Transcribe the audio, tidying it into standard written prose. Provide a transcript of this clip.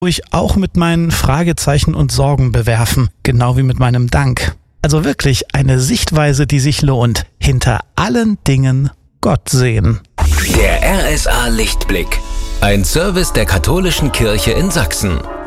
ruhig auch mit meinen Fragezeichen und Sorgen bewerfen, genau wie mit meinem Dank. Also wirklich eine Sichtweise, die sich lohnt. Hinter allen Dingen Gott sehen. Der RSA Lichtblick. Ein Service der Katholischen Kirche in Sachsen.